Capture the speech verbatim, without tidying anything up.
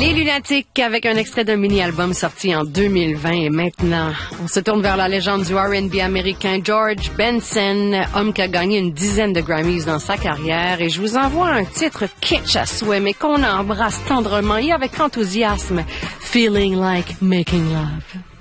Les Lunatiques avec un extrait d'un mini-album sorti en deux mille vingt. Et maintenant, on se tourne vers la légende du R and B américain George Benson, homme qui a gagné une dizaine de Grammys dans sa carrière. Et je vous envoie un titre kitsch à souhait, mais qu'on embrasse tendrement et avec enthousiasme. Feeling like making love.